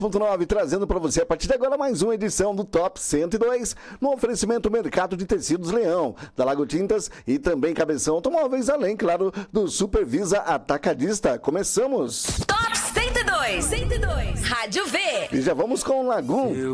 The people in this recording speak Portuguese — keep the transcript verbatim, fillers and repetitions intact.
ponto nove, trazendo para você a partir de agora mais uma edição do Top cento e dois, no oferecimento Mercado de Tecidos Leão, da Lago Tintas e também Cabeção Automóveis, além, claro, do Supervisa Atacadista. Começamos! Top cento e dois, cento e dois, Rádio V. E já vamos com o Lagum.